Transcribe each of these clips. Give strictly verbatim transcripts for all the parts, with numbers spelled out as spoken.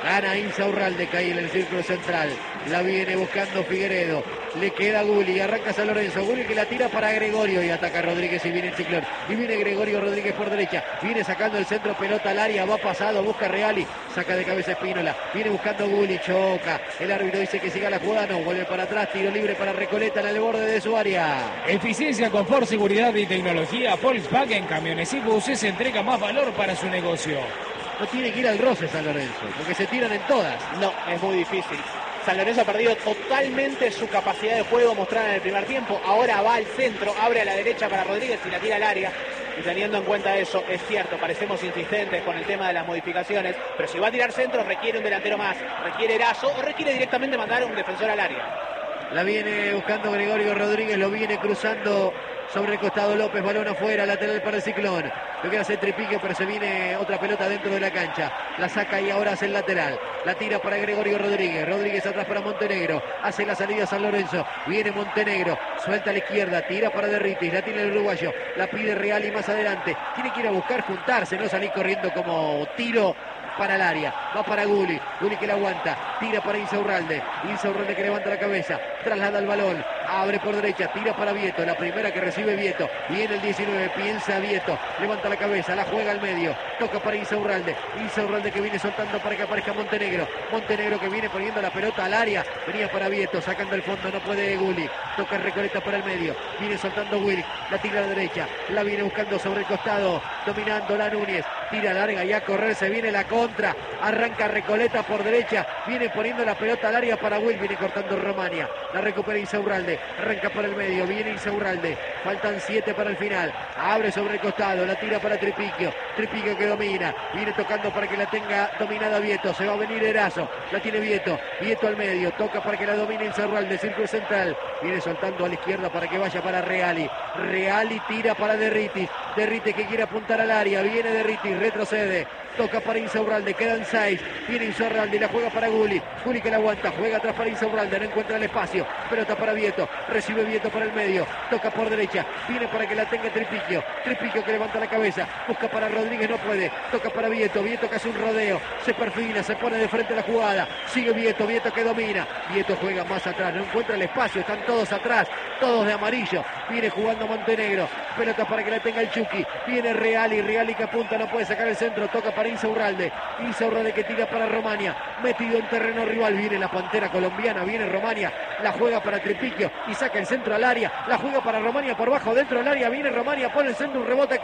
Gana Insaurralde, cae en el círculo central. La viene buscando Figueredo. Le queda Gulli, arranca San Lorenzo. Gulli que la tira para Gregorio y ataca Rodríguez y viene el Ciclón. Y viene Gregorio Rodríguez por derecha. Viene sacando el centro, pelota al área, va pasado, busca Reali. Saca de cabeza Espínola. Viene buscando Gulli, choca. El árbitro dice que siga la jugada, no, vuelve para atrás. Tiro libre para Recoleta en el borde de su área. Eficiencia, confort, seguridad y tecnología. Volkswagen Camiones y Buses entrega más valor para su negocio. No tiene que ir al roce San Lorenzo, porque se tiran en todas. No, es muy difícil. San Lorenzo ha perdido totalmente su capacidad de juego mostrada en el primer tiempo. Ahora va al centro, abre a la derecha para Rodríguez y la tira al área. Y teniendo en cuenta eso, es cierto, parecemos insistentes con el tema de las modificaciones, pero si va a tirar centro requiere un delantero más, requiere Erazo o requiere directamente mandar a un defensor al área. La viene buscando Gregorio Rodríguez, lo viene cruzando sobre el costado López, balón afuera, lateral para el Ciclón. Lo que hace Tripiquio, pero se viene otra pelota dentro de la cancha. La saca y ahora hace el lateral. La tira para Gregorio Rodríguez. Rodríguez atrás para Montenegro. Hace la salida San Lorenzo. Viene Montenegro. Suelta a la izquierda. Tira para Derritis. La tiene el uruguayo. La pide Real y más adelante. Tiene que ir a buscar juntarse, no salir corriendo como tiro para el área. Va para Gulli. Gulli que la aguanta. Tira para Insaurralde. Insaurralde que levanta la cabeza. Traslada el balón. Abre por derecha. Tira para Vieto. La primera que recibe Vieto. Viene el diecinueve. Piensa Vieto. Levanta la cabeza. La juega al medio. Toca para Insaurralde. Insaurralde que viene soltando para que aparezca Montenegro. Montenegro que viene poniendo la pelota al área. Venía para Vieto. Sacando el fondo. No puede Gulli. Toca Recoleta para el medio. Viene soltando Willy. La tira a la derecha. La viene buscando sobre el costado. Dominando la Núñez. Tira larga y a correr. Se viene la contra. Arranca Recoleta por derecha. Viene poniendo la pelota al área para Will. Viene cortando Romania. La recupera Insaurralde. Arranca por el medio. Viene Insaurralde. Faltan siete para el final. Abre sobre el costado. La tira para Tripiquio. Tripiquio que domina. Viene tocando para que la tenga dominada Vieto. Se va a venir Erazo. La tiene Vieto. Vieto al medio. Toca para que la domine Insaurralde. Círculo central. Viene soltando a la izquierda para que vaya para Reali. Reali tira para Derritis. Derritis que quiere apuntar al área. Viene Derritis. Retrocede. Toca para Insaurralde, quedan seis. Viene Insaurralde y la juega para Gulli. Gulli que la aguanta, juega atrás para Insaurralde, no encuentra el espacio. Pelota para Vieto, recibe Vieto para el medio. Toca por derecha, viene para que la tenga Tripiquio. Tripiquio que levanta la cabeza, busca para Rodríguez, no puede. Toca para Vieto, Vieto que hace un rodeo. Se perfila, se pone de frente a la jugada. Sigue Vieto, Vieto que domina. Vieto juega más atrás, no encuentra el espacio. Están todos atrás, todos de amarillo. Viene jugando Montenegro. Pelota para que la tenga el Chucky. Viene Reali, Reali que apunta, no puede sacar el centro. Toca para Insaurralde. Insaurralde que tira para Romania. Metido en terreno rival. Viene la pantera colombiana. Viene Romania. La juega para Tripiquio. Y saca el centro al área. La juega para Romania por bajo. Dentro del área. Viene Romania. Pone el centro. Un rebote.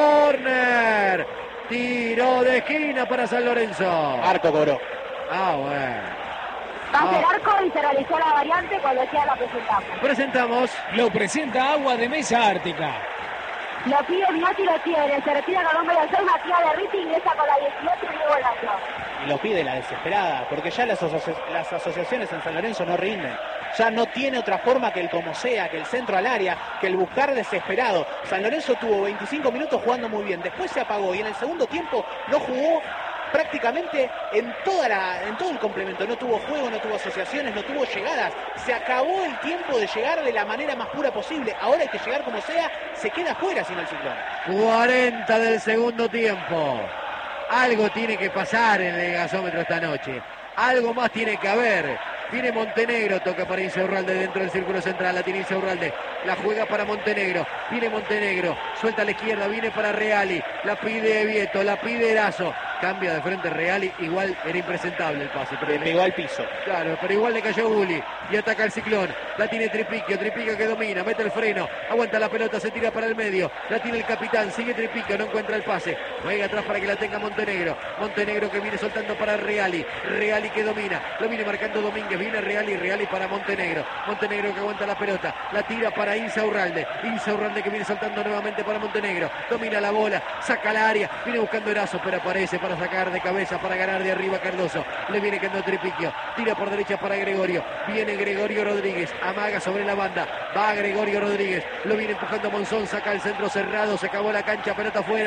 ¡Córner! Tiro de esquina para San Lorenzo. Arco cobró. Ah, bueno. Va a ser arco y se realizó la variante cuando ya la presentamos. Presentamos. Lo presenta Agua de Mesa Ártica. Lo pide Miotti, lo tiene. Se retira con número seis, Matías Derriti, ingresa con la dieciocho y Diego Lazo. Y lo pide la desesperada, porque ya las, asoci las asociaciones en San Lorenzo no rinden. Ya no tiene otra forma que el como sea, que el centro al área, que el buscar desesperado. San Lorenzo tuvo veinticinco minutos jugando muy bien, después se apagó y en el segundo tiempo no jugó prácticamente en toda la, en todo el complemento. No tuvo juego, no tuvo asociaciones, no tuvo llegadas. Se acabó el tiempo de llegar de la manera más pura posible. Ahora hay que llegar como sea, se queda fuera sin el Ciclón. cuarenta del segundo tiempo. Algo tiene que pasar en el gasómetro esta noche. Algo más tiene que haber. Viene Montenegro, toca para Insaurralde dentro del círculo central, la tiene Insaurralde, la juega para Montenegro, viene Montenegro, suelta a la izquierda, viene para Reali, la pide Vieto, la pide Erazo, cambia de frente Reali, igual era impresentable el pase. Pero le pegó al piso. Claro, pero igual le cayó Gulli y ataca el Ciclón, la tiene Tripiquio, Tripiquio que domina, mete el freno, aguanta la pelota, se tira para el medio, la tiene el capitán, sigue Tripiquio, no encuentra el pase, juega atrás para que la tenga Montenegro, Montenegro que viene soltando para Reali, Reali que domina, lo viene marcando Domínguez, viene Reali, Reali para Montenegro, Montenegro que aguanta la pelota, la tira para Insaurralde, Insaurralde que viene soltando nuevamente para Montenegro, domina la bola, saca la área, viene buscando Erazo, pero aparece para sacar de cabeza, para ganar de arriba Cardoso, le viene quedando Tripiquio, tira por derecha para Gregorio, viene Gregorio Rodríguez, amaga sobre la banda, va Gregorio Rodríguez, lo viene empujando Monzón, saca el centro cerrado, se acabó la cancha, pelota afuera,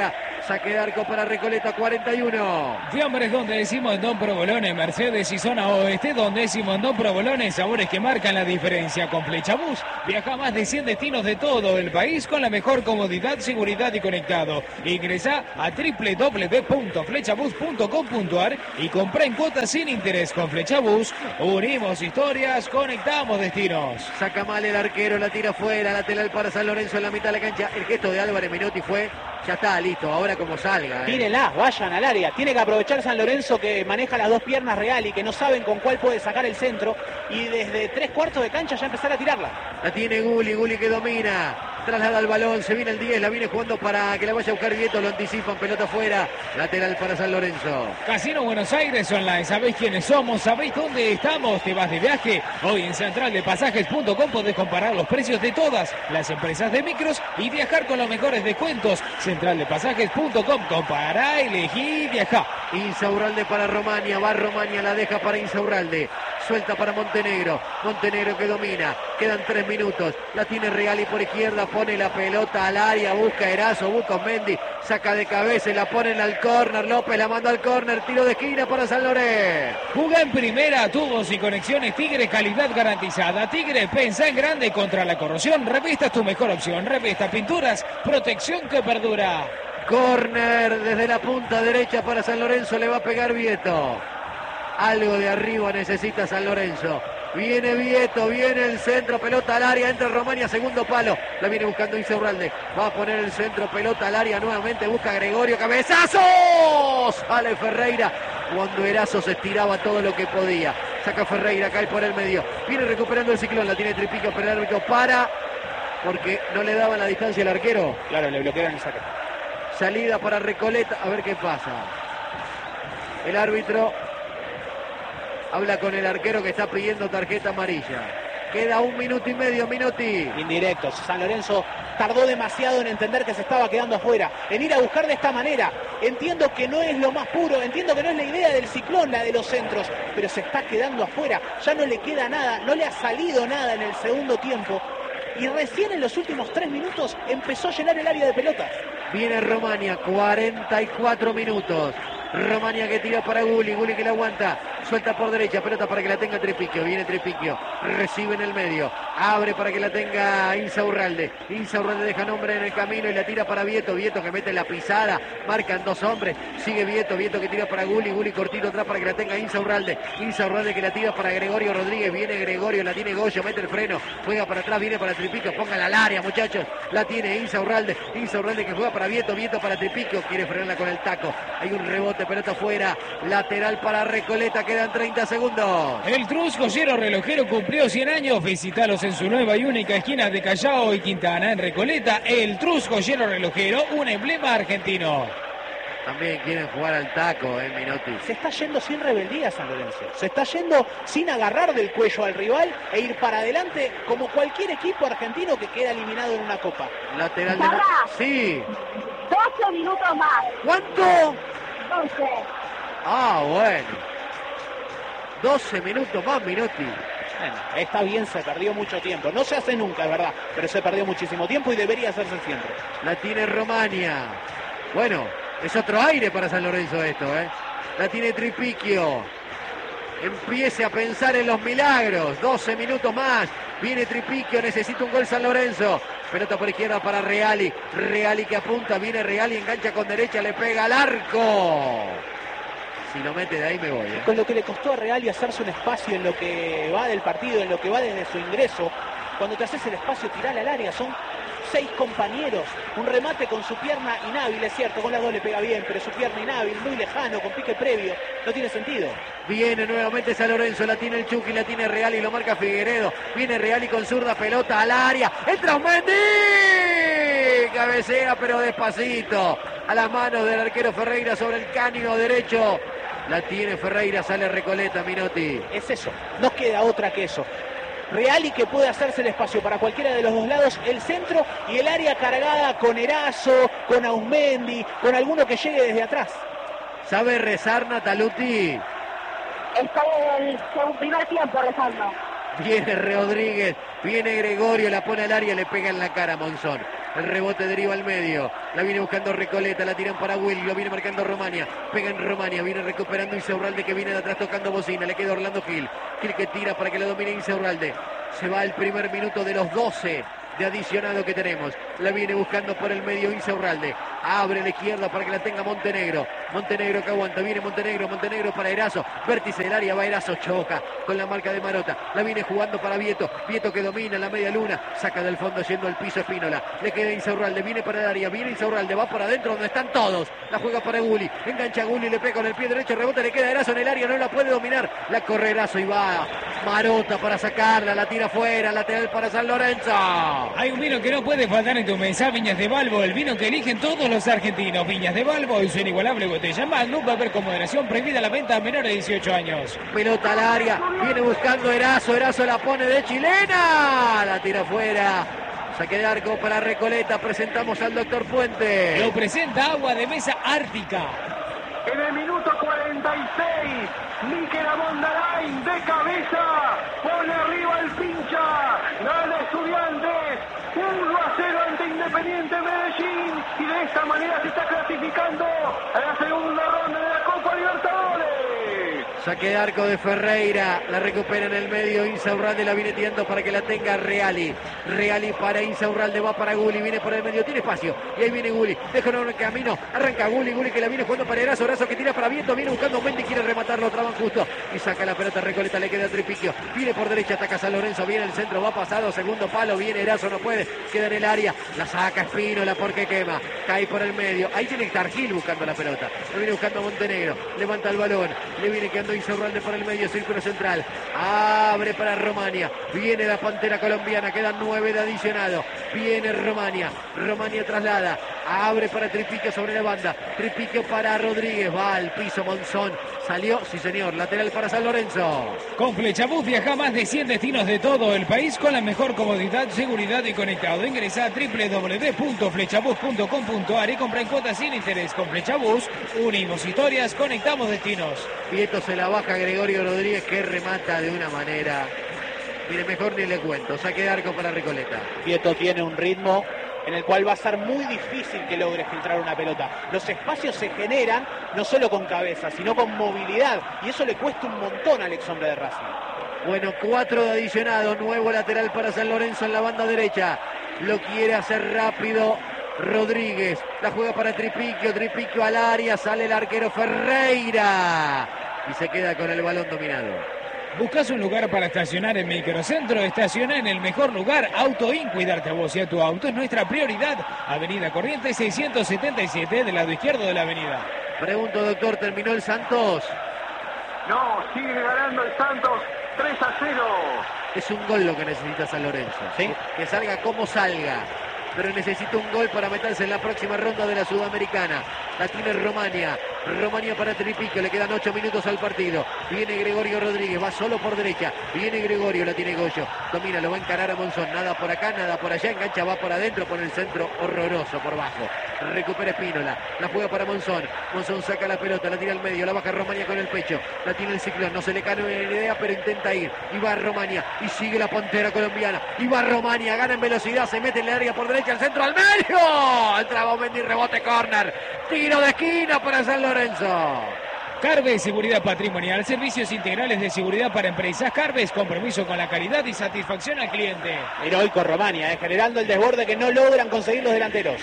Saque de arco para Recoleta, cuarenta y uno. Fiambres donde decimos en Don Provolone, Mercedes y zona oeste, donde decimos en Don Provolone, sabores que marcan la diferencia. Con Flechabús viaja a más de cien destinos de todo el país con la mejor comodidad, seguridad y conectado. Ingresa a doble u doble u doble u punto flechabús punto com punto a r y compra en cuotas sin interés. Con Flechabús unimos historias, conectamos destinos. Saca mal el arquero, la tira fuera, lateral para San Lorenzo en la mitad de la cancha. El gesto de Álvarez Menotti fue, ya está, listo, ahora como salga. ¿eh? Tírenla, vayan al área. Tiene que aprovechar San Lorenzo, que maneja las dos piernas Real y que no saben con cuál puede sacar el centro. Y desde tres cuartos de cancha ya empezar a tirarla. La tiene Gulli, Gulli que domina. Traslada el balón, se viene el diez, la viene jugando para que la vaya a buscar Vieto, lo anticipan, pelota fuera, lateral para San Lorenzo. Casino Buenos Aires Online, ¿sabéis quiénes somos? ¿Sabéis dónde estamos? ¿Te vas de viaje? Hoy en central de pasajes punto com podés comparar los precios de todas las empresas de micros y viajar con los mejores descuentos. central de pasajes punto com, compará, elegí, viajá. Insaurralde para Romania, va Romania, la deja para Insaurralde. Suelta para Montenegro, Montenegro que domina, quedan tres minutos, la tiene Reali por izquierda, pone la pelota al área, busca Erazo, busca Mendy, saca de cabeza y la ponen al córner, López la manda al córner, tiro de esquina para San Lorenzo. Juga en primera, tubos y conexiones Tigre, calidad garantizada. Tigre, pensá en grande contra la corrosión, Revista es tu mejor opción, Revista Pinturas, protección que perdura. Córner desde la punta derecha para San Lorenzo, le va a pegar Vieto. Algo de arriba necesita San Lorenzo. Viene Vieto, viene el centro, pelota al área, entra Romania, segundo palo. La viene buscando Insaurralde. Va a poner el centro, pelota al área nuevamente, busca Gregorio, cabezazo. Sale Ferreira cuando Erazo se estiraba todo lo que podía. Saca Ferreira, cae por el medio. Viene recuperando el Ciclón, la tiene Tripico, pero el árbitro para porque no le daban la distancia al arquero. Claro, le bloquearon el saque. Salida para Recoleta, a ver qué pasa. El árbitro habla con el arquero que está pidiendo tarjeta amarilla. Queda un minuto y medio, Menotti. Indirectos. San Lorenzo tardó demasiado en entender que se estaba quedando afuera, en ir a buscar de esta manera. Entiendo que no es lo más puro, entiendo que no es la idea del Ciclón, la de los centros, pero se está quedando afuera. Ya no le queda nada, no le ha salido nada en el segundo tiempo. Y recién en los últimos tres minutos empezó a llenar el área de pelotas. Viene Romania, cuarenta y cuatro minutos. Romania que tira para Gulli, Gulli que la aguanta, suelta por derecha, pelota para que la tenga Tripiquio, viene Tripiquio, recibe en el medio, abre para que la tenga Insaurralde, Insaurralde deja nombre en el camino y la tira para Vieto, Vieto que mete la pisada, marcan dos hombres, sigue Vieto, Vieto que tira para Gulli, Gulli cortito atrás para que la tenga Insaurralde, Insaurralde que la tira para Gregorio Rodríguez, viene Gregorio, la tiene Goyo, mete el freno, juega para atrás, viene para Tripiquio, póngala al área muchachos, la tiene Insaurralde, Insaurralde que juega para Vieto, Vieto para Tripiquio, quiere frenarla con el taco, hay un rebote, pelota afuera, lateral para Recoleta, quedan treinta segundos. El Trus Joyero Relojero cumplió cien años, visitalos en su nueva y única esquina de Callao y Quintana en Recoleta. El Trus Joyero Relojero, un emblema argentino. También quieren jugar al taco, eh, Menotti. Se está yendo sin rebeldía San Lorenzo. Se está yendo sin agarrar del cuello al rival e ir para adelante como cualquier equipo argentino que queda eliminado en una copa. Lateral de... Pará. Sí. doce minutos más. ¿Cuánto? doce. Ah, bueno. doce minutos más, Menotti. Bueno, está bien, se perdió mucho tiempo. No se hace nunca, es verdad, pero se perdió muchísimo tiempo y debería hacerse siempre. La tiene Romania. Bueno, es otro aire para San Lorenzo esto, ¿eh? La tiene Tripiquio. Empiece a pensar en los milagros. doce minutos más. Viene Tripiquio, necesita un gol San Lorenzo. Pelota por izquierda para Reali. Reali que apunta, viene Reali, engancha con derecha, le pega al arco. Si lo mete de ahí me voy, ¿eh? Con lo que le costó a Reali hacerse un espacio en lo que va del partido, en lo que va desde su ingreso. Cuando te haces el espacio, tirala al área. Son seis compañeros. Un remate con su pierna inhábil, es cierto, con las dos le pega bien, pero su pierna inhábil, muy lejano, con pique previo. No tiene sentido. Viene nuevamente San Lorenzo, la tiene el Chucky, la tiene Reali, lo marca Figueredo. Viene Reali con zurda, pelota al área. ¡Entra Mendy! Cabecea, pero despacito. A las manos del arquero Ferreira sobre el cánido derecho. La tiene Ferreira, sale Recoleta, Menotti. Es eso, no queda otra que eso. Reali que puede hacerse el espacio para cualquiera de los dos lados, el centro y el área cargada con Erazo, con Ausmendi, con alguno que llegue desde atrás. ¿Sabe rezar Nataluti? Está en el segundo, primer tiempo rezando. Viene Rodríguez, viene Gregorio, la pone al área, le pega en la cara a Monzón. El rebote deriva al medio. La viene buscando Recoleta, la tiran para Willy, lo viene marcando Romania. Pega en Romania, viene recuperando Insaurralde que viene de atrás tocando bocina. Le queda Orlando Gil. Gil que tira para que la domine Insaurralde. Se va el primer minuto de los doce de adicionado que tenemos. La viene buscando por el medio Insaurralde. Abre la izquierda para que la tenga Montenegro. Montenegro que aguanta. Viene Montenegro. Montenegro para Erazo. Vértice del área. Va Erazo. Choca con la marca de Marota. La viene jugando para Vieto. Vieto que domina la media luna. Saca del fondo yendo al piso Espínola. Le queda Insaurralde. Viene para el área. Viene Insaurralde. Va para adentro donde están todos. La juega para Gulli. Engancha Gulli. Le pega con el pie derecho. Rebote. Le queda Erazo en el área. No la puede dominar. La corre Erazo y va Marota para sacarla. La tira afuera. Lateral para San Lorenzo. Hay un vino que no puede faltar en tu mesa, Viñas de Balbo, el vino que eligen todos los argentinos. Viñas de Balbo y su inigualable botella Magnum. Va a haber con moderación, prohibida la venta a menores de dieciocho años. Pelota al área, viene buscando Erazo, Erazo la pone de chilena, la tira afuera. Saque de arco para Recoleta, presentamos al doctor Puente. Lo presenta Agua de Mesa Ártica. En el minuto cuarenta y seis, Mikel Amondarain de cabeza, pone arriba el pincha, gana Estudiantes, uno a cero ante Independiente Medellín, y de esta manera se está clasificando a la segunda ronda de la Copa Libertadores. Saque de arco de Ferreira, la recupera en el medio, Insaurralde la viene tirando para que la tenga Reali. Reali para Insaurralde, va para Gulli, viene por el medio, tiene espacio, y ahí viene Gulli, deja en el camino, arranca Gulli, Gulli que la viene jugando para Erazo, Erazo que tira para Vieto, viene buscando Mendy, quiere rematarlo, traban justo, y saca la pelota Recoleta, le queda Tripiquio, viene por derecha, ataca San Lorenzo, viene el centro, va pasado, segundo palo, viene Erazo, no puede, queda en el área, la saca Espínola porque quema, cae por el medio, ahí tiene que estar Gil buscando la pelota, lo viene buscando Montenegro, levanta el balón, le viene quedando Insaurralde por el medio, círculo central, abre para Romania, viene la Pantera colombiana, quedan nueve de adicionado, viene Romania, Romania traslada, abre para Tripiquio sobre la banda, Tripiquio para Rodríguez, va al piso Monzón, salió, sí señor, lateral para San Lorenzo. Con Flechabús viaja a más de cien destinos de todo el país con la mejor comodidad, seguridad y conectado. Ingresa a doble u doble u doble u punto flechabús punto com punto a r y compra en cuotas sin interés. Con Flechabús unimos historias, conectamos destinos. Vieto se la baja Gregorio Rodríguez que remata de una manera, mire, mejor ni le cuento. Saque de arco para Recoleta. Vieto tiene un ritmo en el cual va a ser muy difícil que logre filtrar una pelota. Los espacios se generan no solo con cabeza, sino con movilidad, y eso le cuesta un montón al ex hombre de Racing. Bueno, cuatro de adicionado, nuevo lateral para San Lorenzo en la banda derecha. Lo quiere hacer rápido Rodríguez. La juega para Tripiquio, Tripiquio al área, sale el arquero Ferreira y se queda con el balón dominado. ¿Buscas un lugar para estacionar en Microcentro? Estaciona en el mejor lugar, Autoin. Cuidarte a vos y a tu auto es nuestra prioridad. Avenida Corrientes seiscientos setenta y siete, del lado izquierdo de la avenida. Pregunto, doctor, ¿terminó el Santos? No, sigue ganando el Santos tres a cero. Es un gol lo que necesita San Lorenzo, ¿sí? Que salga como salga, pero necesita un gol para meterse en la próxima ronda de la Sudamericana. La tiene Romania, Romania para Tripiquio, le quedan ocho minutos al partido. Viene Gregorio Rodríguez, va solo por derecha, viene Gregorio, la tiene Goyo, domina, lo va a encarar a Monzón, nada por acá, nada por allá, engancha, va por adentro, pone el centro horroroso por bajo. Recupera Espínola, la juega para Monzón, Monzón saca la pelota, la tira al medio, la baja Romania con el pecho, la tiene el Ciclón, no se le cae una idea, pero intenta ir, y va Romania, y sigue la Pantera colombiana, y va Romania, gana en velocidad, se mete en el área por derecha, el centro al medio, entraba Mendy, rebote, córner, tiro de esquina para San Lorenzo. Carves, seguridad patrimonial, servicios integrales de seguridad para empresas. Carves, compromiso con la calidad y satisfacción al cliente. Heroico Romania, eh, generando el desborde que no logran conseguir los delanteros.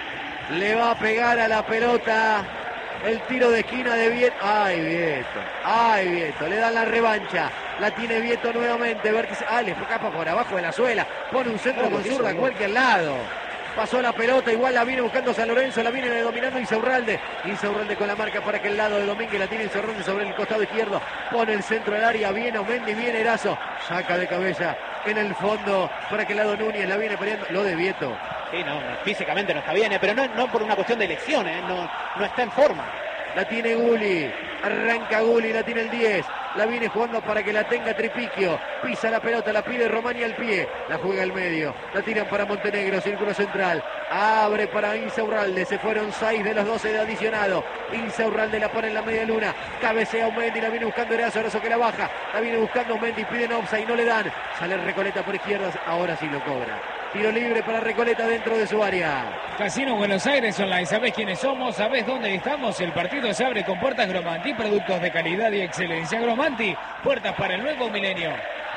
Le va a pegar a la pelota el tiro de esquina de Vieto. Ay, Vieto. Ay, Vieto. Le dan la revancha. La tiene Vieto nuevamente. Vértice. Ah, le escapa por abajo de la suela. Pone un centro con zurda a cualquier lado. Pasó la pelota, igual la viene buscando San Lorenzo, la viene dominando Insaurralde. Insaurralde con la marca para que el lado de Domínguez, la tiene Insaurralde sobre el costado izquierdo. Pone el centro del área, viene Omendi, viene Erazo. Saca de cabeza en el fondo para que el lado Núñez la viene peleando. Lo de Vieto. Sí, no, físicamente no está bien, eh, pero no, no por una cuestión de elección, eh, no, no está en forma. La tiene Gulli, arranca Gulli, la tiene el diez, la viene jugando para que la tenga Tripiquio, pisa la pelota, la pide Romania al pie, la juega al medio, la tiran para Montenegro, círculo central, abre para Insaurralde, se fueron seis de los doce de adicionado, Insaurralde la pone en la media luna, cabecea Mendy, la viene buscando Erazo, Erazo que la baja, la viene buscando Mendy, piden offside y no le dan, sale Recoleta por izquierda, ahora sí lo cobra. Tiro libre para Recoleta dentro de su área. Casino Buenos Aires Online. ¿Sabés quiénes somos? ¿Sabés dónde estamos? El partido se abre con puertas Gromanti, productos de calidad y excelencia. Gromanti, puertas para el nuevo milenio.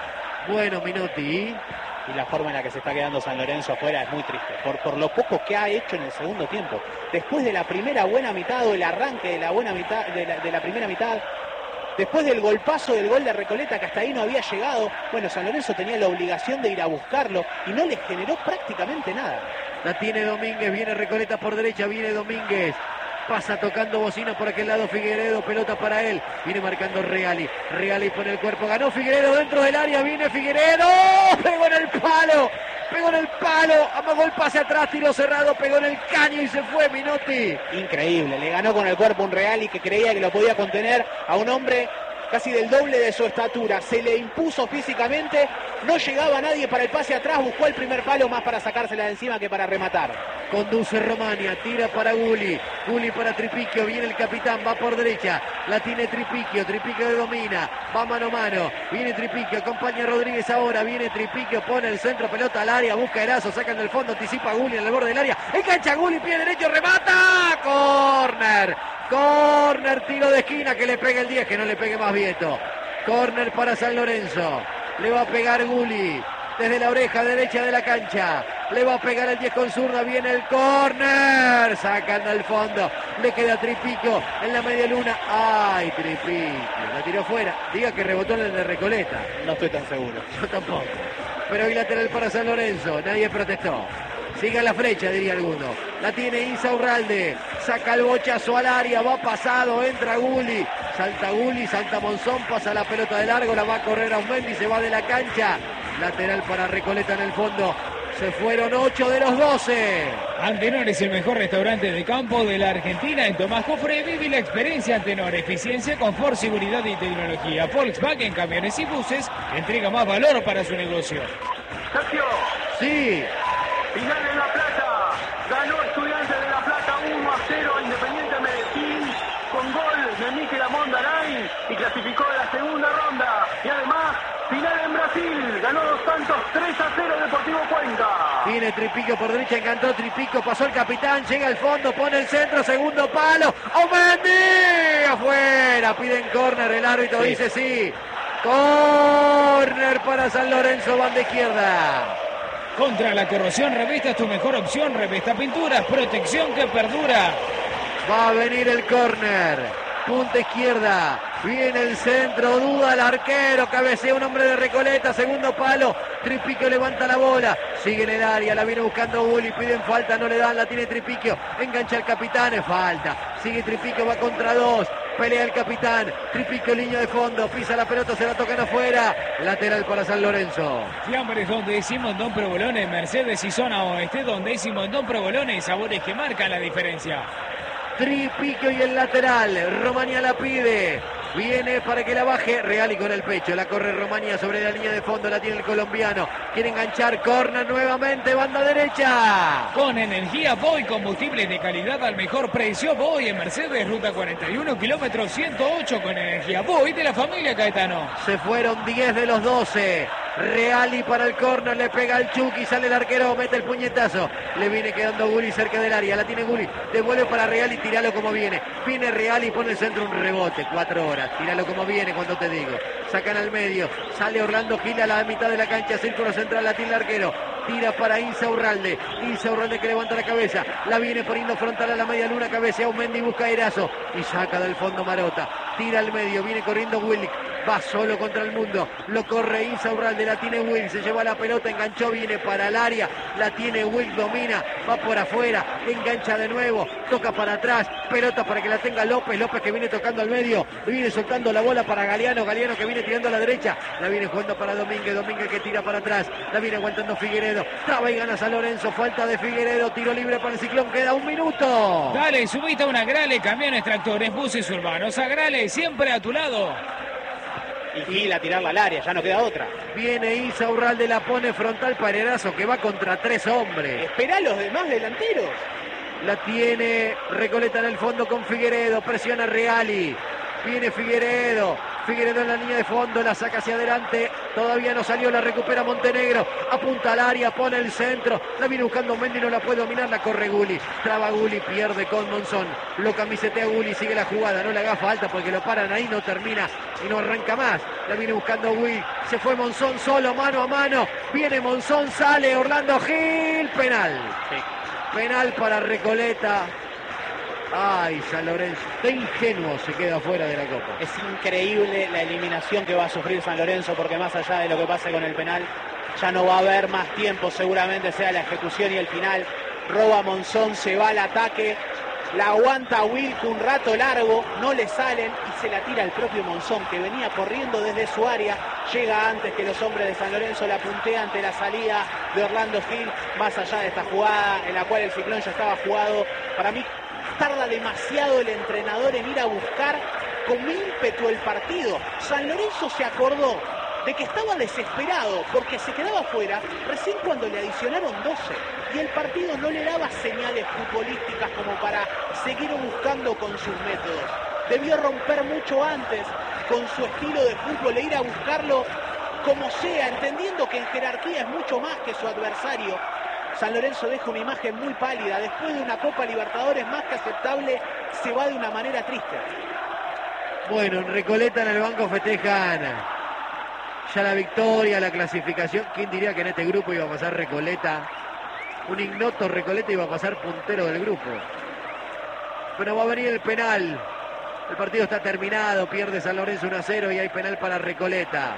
Bueno, Minotti. Y la forma en la que se está quedando San Lorenzo afuera es muy triste, por, por lo poco que ha hecho en el segundo tiempo. Después de la primera buena mitad o el arranque de la buena mitad, de la, de la primera mitad, después del golpazo del gol de Recoleta, que hasta ahí no había llegado, bueno, San Lorenzo tenía la obligación de ir a buscarlo y no le generó prácticamente nada. La tiene Domínguez, viene Recoleta por derecha, viene Domínguez. Pasa tocando bocina por aquel lado Figueredo, pelota para él. Viene marcando Reali. Reali pone el cuerpo, ganó Figueredo dentro del área, viene Figueredo. Pegó en el palo, pegó en el palo, amagó el pase atrás, tiro cerrado, pegó en el caño y se fue Minotti. Increíble, le ganó con el cuerpo un Reali que creía que lo podía contener a un hombre casi del doble de su estatura. Se le impuso físicamente, no llegaba nadie para el pase atrás, buscó el primer palo más para sacársela de encima que para rematar. Conduce Romania, tira para Guli, Guli para Tripiquio, viene el capitán, va por derecha, la tiene Tripiquio, Tripiquio de domina, va mano a mano, viene Tripiquio, acompaña a Rodríguez ahora, viene Tripiquio, pone el centro, pelota al área, busca Erazo, sacan del fondo, anticipa a Guli en el borde del área, engancha Guli, pie derecho, remata, córner, córner, tiro de esquina, que le pegue el diez, que no le pegue más Vieto, córner para San Lorenzo, le va a pegar Guli, desde la oreja derecha de la cancha, le va a pegar el diez con zurda, viene el córner, sacan al fondo, le queda Tripiquio en la media luna, ay Tripiquio, la tiró fuera, diga que rebotó en el de Recoleta. No estoy tan seguro. Yo tampoco, pero hay lateral para San Lorenzo, nadie protestó. Siga la flecha, diría alguno. La tiene Insaurralde. Saca el bochazo al área. Va pasado. Entra Guli. Salta Guli. Salta Monzón. Pasa la pelota de largo. La va a correr a Aumendi. Se va de la cancha. Lateral para Recoleta en el fondo. Se fueron ocho de los doce. Antenor es el mejor restaurante de campo de la Argentina. En Tomás Jofre vive la experiencia Antenor. Eficiencia, confort, seguridad y tecnología. Volkswagen, camiones y buses. Entrega más valor para su negocio. Sergio, Sí. final en La Plata. Ganó Estudiantes de La Plata uno a cero a Independiente Medellín con gol de Mikel Amondarain y clasificó a la segunda ronda. Y además, final en Brasil. Ganó dos tantos, tres a cero Deportivo Cuenca. Viene Tripiquio por derecha, encantó Tripiquio, pasó el capitán, llega al fondo, pone el centro, segundo palo, Aumendi, afuera, piden córner, el árbitro Sí. dice sí, córner para San Lorenzo, banda izquierda. Contra la corrosión, Revesta es tu mejor opción. Revesta Pinturas, protección que perdura. Va a venir el córner, punta izquierda, viene el centro, duda el arquero, cabecea un hombre de Recoleta, segundo palo, Tripiquio levanta la bola, sigue en el área, la viene buscando Guli, piden falta, no le dan, la tiene Tripiquio, engancha al capitán, es falta, sigue Tripiquio, va contra dos, pelea el capitán, Tripiquio línea de fondo, pisa la pelota, se la tocan afuera, lateral para San Lorenzo. Fiambres donde decimos Don Provolone, Mercedes y zona oeste, donde decimos Don Provolone, sabores que marcan la diferencia. Tripiquio y el lateral, Romania la pide, viene para que la baje, Reali con el pecho, la corre Romania sobre la línea de fondo, la tiene el colombiano, quiere enganchar, córner nuevamente, banda derecha. Con energía Boy, combustible de calidad al mejor precio. Boy en Mercedes, ruta cuarenta y uno, kilómetro ciento ocho, con energía Boy de la familia Caetano. Se fueron diez de los doce. Reali para el córner, le pega el Chucky, sale el arquero, mete el puñetazo. Le viene quedando Guli cerca del área, la tiene Guli, devuelve para Reali, tiralo como viene. Viene Reali, pone el centro, un rebote, cuatro horas. Tíralo como viene cuando te digo. Sacan al medio, sale Orlando Gil a la mitad de la cancha, círculo central, la tiene el arquero. Tira para Insaurralde, Insaurralde que levanta la cabeza, la viene poniendo frontal a la media luna, cabeza Aumendi, busca a Erazo y saca del fondo Marota. Tira al medio, viene corriendo Willick. Va solo contra el mundo, lo corre Insaurralde, la tiene Will, se lleva la pelota, enganchó, viene para el área, la tiene Will, domina, va por afuera, engancha de nuevo, toca para atrás, pelota para que la tenga López, López que viene tocando al medio, viene soltando la bola para Galeano, Galeano que viene tirando a la derecha, la viene jugando para Domínguez, Domínguez que tira para atrás, la viene aguantando Figueredo, traba y gana San Lorenzo, falta de Figueredo, tiro libre para el Ciclón, queda un minuto. Dale, subite a una Grale, camiones, tractores, buses urbanos. A Grale, siempre a tu lado. Y Gil a tirarla al área, ya no queda otra. Viene Insaurralde, la pone frontal para Erazo que va contra tres hombres. Esperá a los demás delanteros. La tiene Recoleta en el fondo con Figueredo, presiona Reali. Viene Figueredo, Figueredo en la línea de fondo, la saca hacia adelante, todavía no salió, la recupera Montenegro, apunta al área, pone el centro, la viene buscando Mendy, no la puede dominar, la corre Gulli, traba Gulli, pierde con Monzón, lo camisetea Gulli, sigue la jugada, no le haga falta porque lo paran ahí, no termina y no arranca más, la viene buscando Will, se fue Monzón solo, mano a mano, viene Monzón, sale Orlando Gil, penal, penal para Recoleta. Ay, San Lorenzo, de ingenuo se queda fuera de la Copa. Es increíble la eliminación que va a sufrir San Lorenzo, porque más allá de lo que pase con el penal, ya no va a haber más tiempo, seguramente sea la ejecución y el final. Roba Monzón, se va al ataque, la aguanta Wilco un rato largo, no le salen y se la tira el propio Monzón, que venía corriendo desde su área, llega antes que los hombres de San Lorenzo, la puntea ante la salida de Orlando Gil, más allá de esta jugada en la cual el Ciclón ya estaba jugado. Para mí tarda demasiado el entrenador en ir a buscar con ímpetu el partido. San Lorenzo se acordó de que estaba desesperado porque se quedaba fuera recién cuando le adicionaron doce y el partido no le daba señales futbolísticas como para seguir buscando con sus métodos. Debió romper mucho antes con su estilo de fútbol e ir a buscarlo como sea, entendiendo que en jerarquía es mucho más que su adversario. San Lorenzo deja una imagen muy pálida. Después de una Copa Libertadores más que aceptable, se va de una manera triste. Bueno, en Recoleta en el banco festejan ya la victoria, la clasificación. ¿Quién diría que en este grupo iba a pasar Recoleta? Un ignoto Recoleta iba a pasar puntero del grupo. Pero va a venir el penal. El partido está terminado, pierde San Lorenzo uno a cero y hay penal para Recoleta.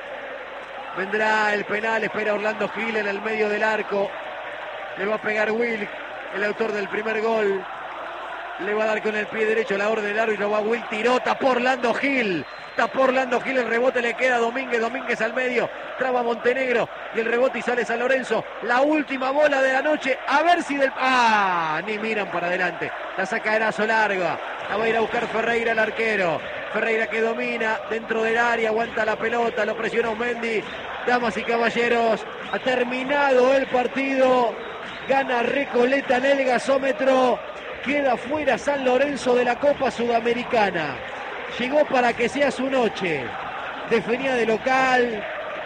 Vendrá el penal, espera Orlando Gil en el medio del arco. Le va a pegar Will, el autor del primer gol. Le va a dar con el pie derecho la orden del árbitro. Va Will, tiró, tapó Orlando Gil. Tapó Orlando Gil, el rebote le queda a Domínguez. Domínguez al medio, traba Montenegro. Y el rebote y sale San Lorenzo. La última bola de la noche. A ver si del... ¡Ah! Ni miran para adelante. La saca Erazo larga. La va a ir a buscar Ferreira, el arquero. Ferreira que domina dentro del área. Aguanta la pelota, lo presionó Mendy. Damas y caballeros, ha terminado el partido. Gana Recoleta en el gasómetro. Queda fuera San Lorenzo de la Copa Sudamericana. Llegó para que sea su noche. Definía de local.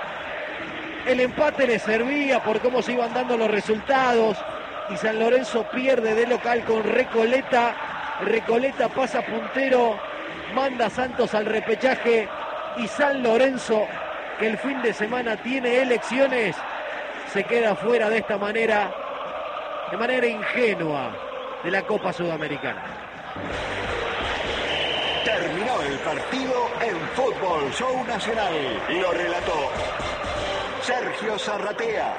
El empate le servía por cómo se iban dando los resultados. Y San Lorenzo pierde de local con Recoleta. Recoleta pasa puntero. Manda a Santos al repechaje. Y San Lorenzo, que el fin de semana tiene elecciones, se queda fuera de esta manera. De manera ingenua de la Copa Sudamericana. Terminó el partido en Fútbol Show Nacional. Lo relató Sergio Zarratea.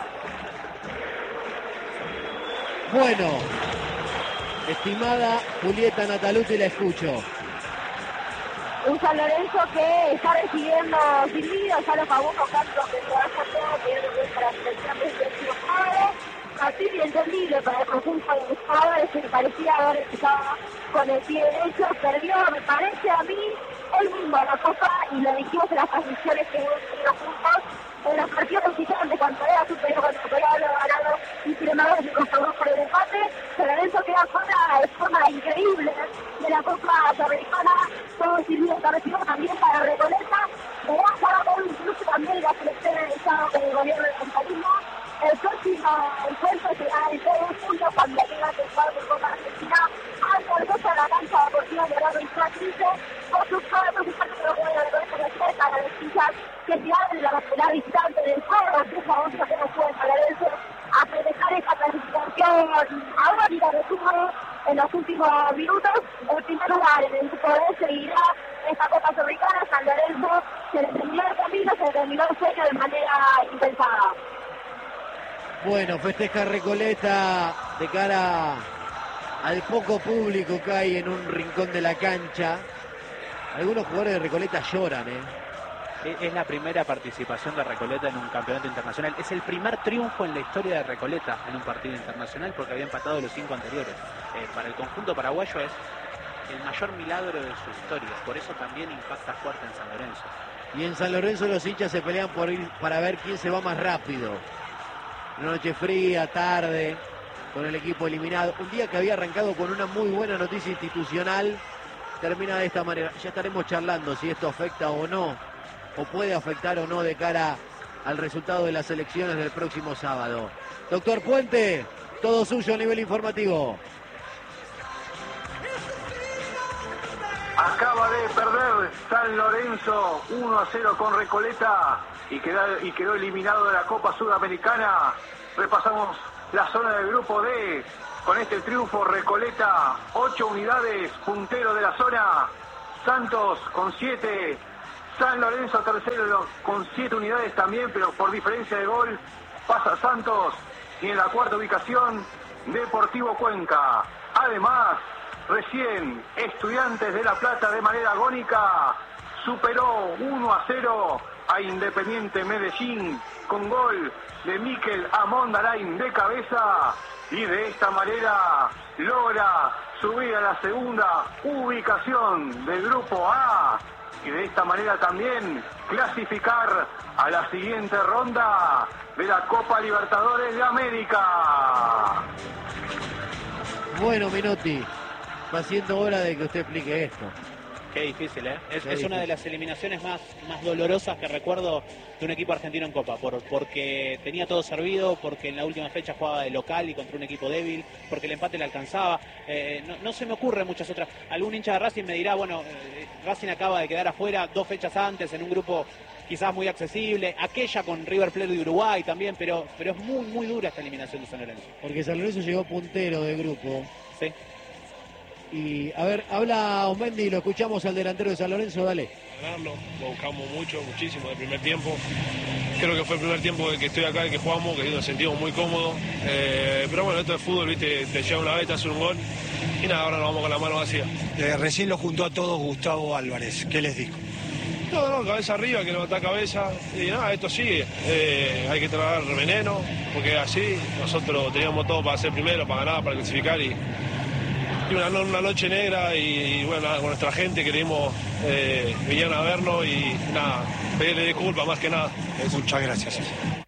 Bueno, estimada Julieta Nataluti, la escucho. Un San Lorenzo que está recibiendo silbido, ya lo pagó tocando que se va a hacer, que es para la selección de jugadores. Así de entendible para el conjunto de los jugadores, que parecía haber empezado con el pie derecho, perdió, me parece a mí, el mismo la Copa, y lo dijimos en las transmisiones que hemos tenido juntos, en los partidos oficiales cuando era superior, cuando podía haberlo ganado, y sin embargo se consagró por el empate. San Lorenzo queda fuera de forma increíble de la Copa Sudamericana. Todo sirvió esta recibo también para Recoleta, verá sábado incluso también la selección del Estado del gobierno del centralismo. El próximo encuentro será el tres de junio cuando tenga que jugar de Copa Argentina al dos a la cancha deportiva de Orlando Infantil. Por sus padres, por su parte, lo que voy a reconocer para las fichas que se abren la vascular distante del juego, que sabemos que no puede San Lorenzo a festejar esta clasificación. Ahora mira, resumo en los últimos minutos, el primer lugar en el grupo D seguirá esta Copa Sudamericana. San Lorenzo se le terminó el camino, se le terminó el sueño de manera impensada. Bueno, festeja Recoleta de cara al poco público que hay en un rincón de la cancha. Algunos jugadores de Recoleta lloran, ¿eh? Es la primera participación de Recoleta en un campeonato internacional. Es el primer triunfo en la historia de Recoleta en un partido internacional porque había empatado los cinco anteriores. Eh, para el conjunto paraguayo es el mayor milagro de su historia. Por eso también impacta fuerte en San Lorenzo. Y en San Lorenzo los hinchas se pelean por ir para ver quién se va más rápido. Una noche fría, tarde, con el equipo eliminado. Un día que había arrancado con una muy buena noticia institucional termina de esta manera. Ya estaremos charlando si esto afecta o no, o puede afectar o no de cara al resultado de las elecciones del próximo sábado. Doctor Puente, todo suyo a nivel informativo. Acaba de perder San Lorenzo uno a cero con Recoleta y quedó, y quedó eliminado de la Copa Sudamericana. Repasamos la zona del grupo D. Con este triunfo, Recoleta, ocho unidades, puntero de la zona. Santos con siete. San Lorenzo tercero con siete unidades también, pero por diferencia de gol pasa Santos. Y en la cuarta ubicación, Deportivo Cuenca. Además, recién Estudiantes de La Plata de manera agónica superó uno a cero a Independiente Medellín con gol de Mikel Amondarain de cabeza y de esta manera logra subir a la segunda ubicación del grupo A y de esta manera también clasificar a la siguiente ronda de la Copa Libertadores de América. Bueno, Menotti, va siendo hora de que usted explique esto. Qué difícil, ¿eh? Es, Qué es una difícil. de las eliminaciones más, más dolorosas que recuerdo de un equipo argentino en Copa, por, porque tenía todo servido, porque en la última fecha jugaba de local y contra un equipo débil, porque el empate le alcanzaba. Eh, no, no se me ocurre muchas otras. Algún hincha de Racing me dirá, bueno, eh, Racing acaba de quedar afuera dos fechas antes en un grupo quizás muy accesible, aquella con River Plate de Uruguay también, pero, pero es muy, muy dura esta eliminación de San Lorenzo. Porque San Lorenzo llegó puntero de grupo. Sí. Y, a ver, habla Osmendi, lo escuchamos al delantero de San Lorenzo, dale. Ganarlo, lo buscamos mucho, muchísimo del primer tiempo. Creo que fue el primer tiempo que estoy acá y que jugamos, que nos sentimos muy cómodos. Eh, pero bueno, esto es fútbol, viste, te lleva una vez, te hace un gol. Y nada, ahora nos vamos con la mano vacía. Eh, recién lo juntó a todos Gustavo Álvarez. ¿Qué les dijo? No, no, cabeza arriba, que levantar cabeza. Y nada, esto sigue. Eh, hay que tragar veneno, porque así nosotros teníamos todo para ser primero, para ganar, para clasificar. Y, y una, una noche negra y, y bueno, nada, con nuestra gente queremos eh, vinieron a vernos y nada, pedirle disculpas más que nada. Muchas gracias.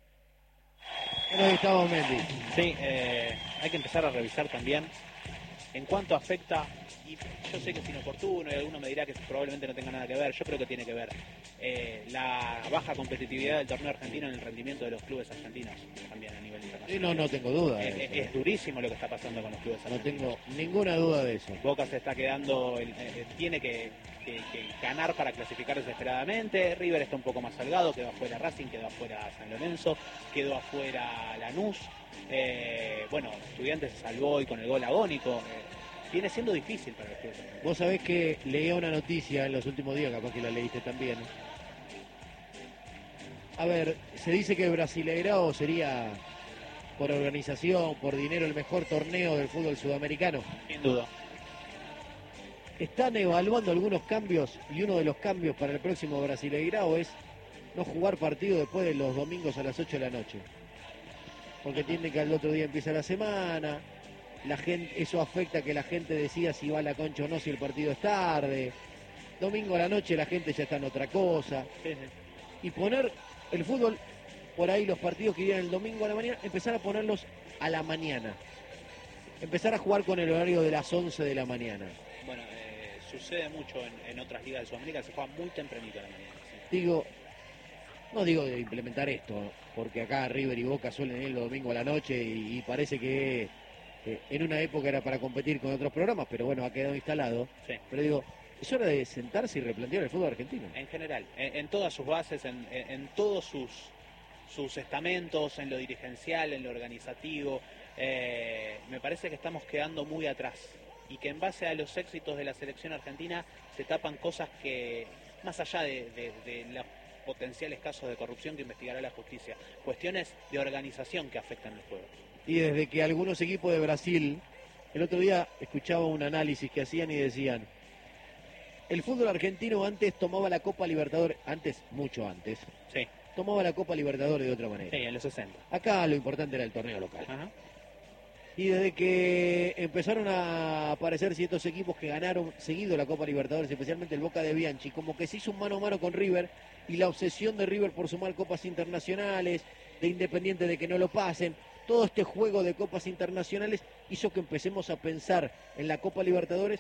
Pero ahí estaba Osmendi. Sí, eh, hay que empezar a revisar también en cuánto afecta, y yo sé que es inoportuno y alguno me dirá que probablemente no tenga nada que ver, yo creo que tiene que ver eh, la baja competitividad del torneo argentino en el rendimiento de los clubes argentinos también a nivel internacional. Sí, no, no tengo duda. de Es, eso. es durísimo lo que está pasando con los clubes No argentinos. tengo ninguna duda de eso. Boca se está quedando, el- eh, tiene que, que- que ganar para clasificar desesperadamente. River está un poco más salgado, quedó afuera Racing, quedó afuera San Lorenzo, quedó afuera Lanús. Eh, bueno, Estudiantes se salvó y con el gol agónico. Eh, viene siendo difícil para los clubes argentinos. Vos sabés que leía una noticia en los últimos días, capaz que la leíste también. A ver, se dice que el Brasileirao sería, por organización, por dinero, el mejor torneo del fútbol sudamericano. Sin duda. Están evaluando algunos cambios y uno de los cambios para el próximo Brasileirao es no jugar partido después de los domingos a las ocho de la noche. Porque entienden que al otro día empieza la semana, la gente, eso afecta a que la gente decida si va a la concha o no si el partido es tarde. Domingo a la noche la gente ya está en otra cosa. Sí, sí. Y poner el fútbol, por ahí los partidos que irían el domingo a la mañana, empezar a ponerlos a la mañana. Empezar a jugar con el horario de las once de la mañana. Bueno, eh, sucede mucho en, en otras ligas de Sudamérica, se juega muy tempranito a la mañana. Sí. Digo, no digo de implementar esto, porque acá River y Boca suelen ir el domingo a la noche y, y parece que eh, en una época era para competir con otros programas, pero bueno, ha quedado instalado. Sí. Pero digo, es hora de sentarse y replantear el fútbol argentino. En general, en, en todas sus bases, en, en- en todos sus, sus estamentos, en lo dirigencial, en lo organizativo, eh, me parece que estamos quedando muy atrás y que en base a los éxitos de la selección argentina se tapan cosas que, más allá de, de- de los potenciales casos de corrupción que investigará la justicia, cuestiones de organización que afectan el juego. Y desde que algunos equipos de Brasil, el otro día escuchaba un análisis que hacían y decían, el fútbol argentino antes tomaba la Copa Libertadores, antes, mucho antes, Sí, tomaba la Copa Libertadores de otra manera. sí, en los sesenta. Acá lo importante era el torneo local. Ajá. Y desde que empezaron a aparecer ciertos equipos que ganaron seguido la Copa Libertadores, especialmente el Boca de Bianchi, como que se hizo un mano a mano con River y la obsesión de River por sumar copas internacionales, de Independiente de que no lo pasen, todo este juego de copas internacionales hizo que empecemos a pensar en la Copa Libertadores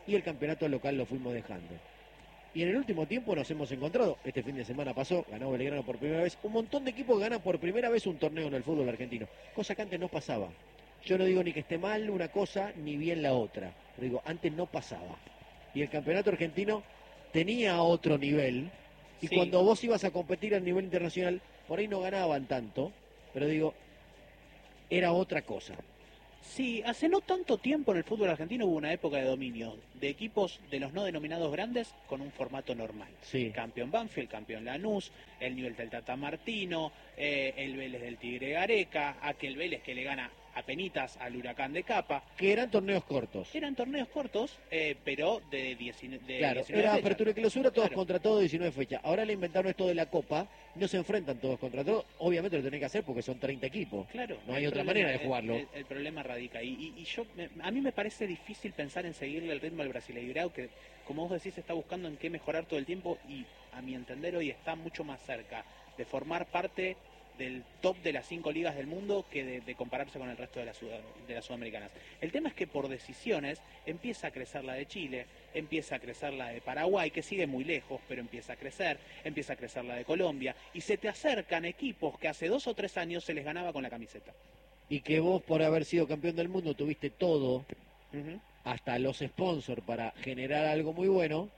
y el campeonato local lo fuimos dejando. Y en el último tiempo nos hemos encontrado, este fin de semana pasó, ganó Belgrano por primera vez, un montón de equipos ganan por primera vez un torneo en el fútbol argentino, cosa que antes no pasaba. Yo no digo ni que esté mal una cosa, ni bien la otra, pero digo, antes no pasaba. Y el campeonato argentino tenía otro nivel, y sí. Cuando vos ibas a competir a nivel internacional, por ahí no ganaban tanto, pero digo, era otra cosa. Sí, hace no tanto tiempo en el fútbol argentino hubo una época de dominio de equipos de los no denominados grandes con un formato normal. Sí. Campeón Banfield, campeón Lanús, el nivel del Tata Martino, eh, el Vélez del Tigre Gareca, aquel Vélez que le gana a penitas al Huracán de Capa. Que eran torneos cortos. Eran torneos cortos, eh, pero de, diecinueve, de claro, diecinueve era fechas. apertura y clausura, todos Claro. contra todos, diecinueve fechas. Ahora le inventaron esto de la Copa, no se enfrentan todos contra todos. Obviamente lo tenés que hacer porque son treinta equipos. Claro, no hay el otra problema- manera de jugarlo. El, el- el problema radica ahí. Y, y yo, me- a mí me parece difícil pensar en seguirle el ritmo al Brasileirao, que como vos decís está buscando en qué mejorar todo el tiempo y a mi entender hoy está mucho más cerca de formar parte del top de las cinco ligas del mundo que de, de compararse con el resto de las, sud- de las sudamericanas. El tema es que por decisiones empieza a crecer la de Chile, empieza a crecer la de Paraguay, que sigue muy lejos, pero empieza a crecer, empieza a crecer la de Colombia, y se te acercan equipos que hace dos o tres años se les ganaba con la camiseta. Y que vos, por haber sido campeón del mundo, tuviste todo, Ujú. hasta los sponsors, para generar algo muy bueno,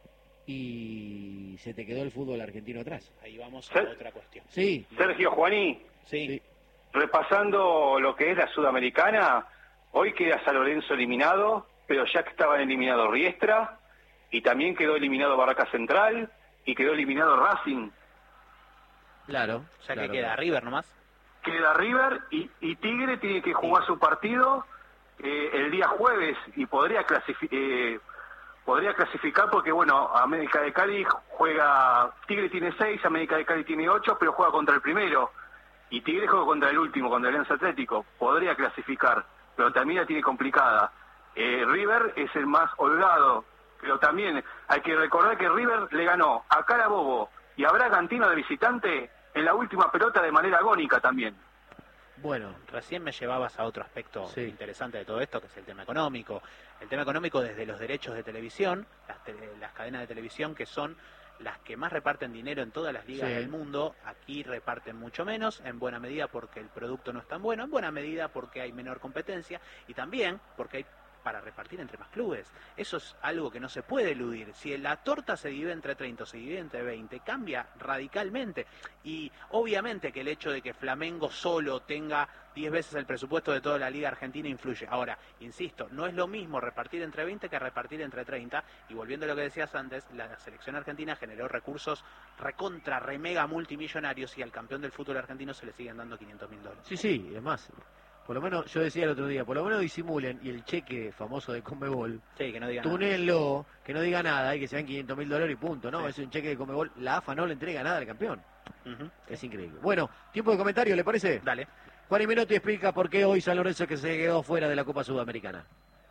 y se te quedó el fútbol argentino atrás. Ahí vamos a Sí. otra cuestión. Sí, Sergio Juaní, Sí, sí. repasando lo que es la Sudamericana, hoy queda San Lorenzo eliminado, pero ya que estaban eliminados Riestra, y también quedó eliminado Barraca Central, y quedó eliminado Racing. Claro. o sea claro, que queda claro. River nomás. Queda River y, y Tigre tiene que jugar su partido eh, el día jueves y podría, clasifi- eh, podría clasificar porque, bueno, América de Cali juega, Tigre tiene seis, América de Cali tiene ocho, pero juega contra el primero. Y Tigre juega contra el último, contra el Alianza Atlético. Podría clasificar, pero también la tiene complicada. Eh, River es el más holgado, pero también hay que recordar que River le ganó a Carabobo y a Bragantino de visitante en la última pelota de manera agónica también. Bueno, Recién me llevabas a otro aspecto Sí. interesante de todo esto, que es el tema económico. El tema económico desde los derechos de televisión, las, tele- las cadenas de televisión que son las que más reparten dinero en todas las ligas Sí. del mundo, aquí reparten mucho menos, en buena medida porque el producto no es tan bueno, en buena medida porque hay menor competencia y también porque hay para repartir entre más clubes. Eso es algo que no se puede eludir. Si la torta se divide entre treinta o se divide entre veinte, cambia radicalmente. Y obviamente que el hecho de que Flamengo solo tenga diez veces el presupuesto de toda la Liga Argentina influye. Ahora, insisto, no es lo mismo repartir entre veinte que repartir entre treinta. Y volviendo a lo que decías antes, la selección argentina generó recursos recontra, remega multimillonarios y al campeón del fútbol argentino se le siguen dando quinientos mil dólares. sí, sí, es más. Por lo menos, yo decía el otro día, por lo menos disimulen y el cheque famoso de Conmebol, Sí, que no digan nada. túnenlo, que no diga nada y que sean quinientos mil dólares y punto, ¿no? Sí. Es un cheque de Conmebol, la AFA no le entrega nada al campeón. Ujú. Es increíble. Bueno, tiempo de comentario, ¿le parece? Dale. Juan y Menotti explica por qué hoy San Lorenzo que se quedó fuera de la Copa Sudamericana.